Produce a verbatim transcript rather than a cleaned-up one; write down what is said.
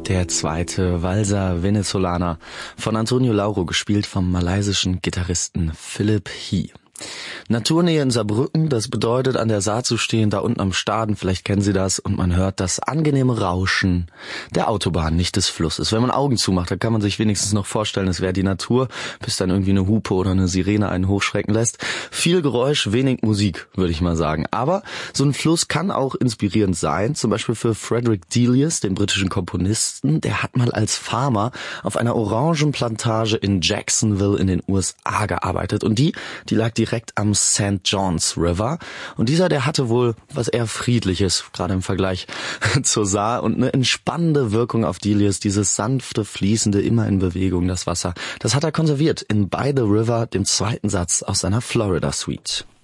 Der zweite Walser Venezolaner von Antonio Lauro, gespielt vom malaysischen Gitarristen Philip He. Naturnähe in Saarbrücken, das bedeutet, an der Saar zu stehen, da unten am Staden, vielleicht kennen Sie das, und man hört das angenehme Rauschen der Autobahn, nicht des Flusses. Wenn man Augen zumacht, dann kann man sich wenigstens noch vorstellen, es wäre die Natur, bis dann irgendwie eine Hupe oder eine Sirene einen hochschrecken lässt. Viel Geräusch, wenig Musik, würde ich mal sagen. Aber so ein Fluss kann auch inspirierend sein, zum Beispiel für Frederick Delius, den britischen Komponisten. Der hat mal als Farmer auf einer Orangenplantage in Jacksonville in den U S A gearbeitet, und die, die lag direkt am Sankt Johns River. Und dieser, der hatte wohl was eher Friedliches, gerade im Vergleich zur Saar, und eine entspannende Wirkung auf Delius, dieses sanfte, fließende, immer in Bewegung, das Wasser. Das hat er konserviert in By the River, dem zweiten Satz aus seiner Florida Suite.